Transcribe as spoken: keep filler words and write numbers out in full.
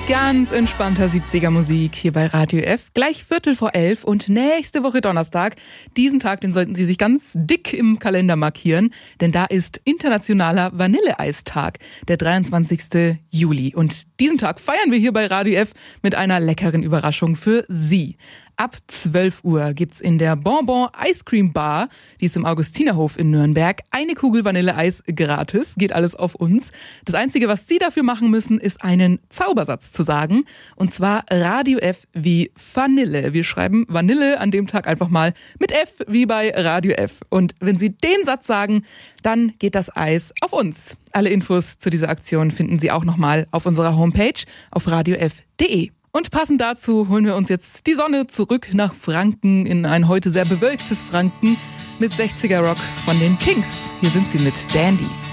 ganz entspannter siebziger Musik hier bei Radio F. Gleich Viertel vor elf und nächste Woche Donnerstag. Diesen Tag, den sollten Sie sich ganz dick im Kalender markieren, denn da ist Internationaler Vanilleeistag, der dreiundzwanzigsten Juli. Und diesen Tag feiern wir hier bei Radio F mit einer leckeren Überraschung für Sie. Ab zwölf Uhr gibt's in der Bonbon Ice Cream Bar, die ist im Augustinerhof in Nürnberg, eine Kugel Vanilleeis gratis, geht alles auf uns. Das Einzige, was Sie dafür machen müssen, ist einen Zaubersatz zu sagen, und zwar Radio F wie Vanille. Wir schreiben Vanille an dem Tag einfach mal mit F wie bei Radio F. Und wenn Sie den Satz sagen, dann geht das Eis auf uns. Alle Infos zu dieser Aktion finden Sie auch nochmal auf unserer Homepage auf radio f punkt de. Und passend dazu holen wir uns jetzt die Sonne zurück nach Franken in ein heute sehr bewölktes Franken mit sechziger Rock von den Kings. Hier sind sie mit Dandy.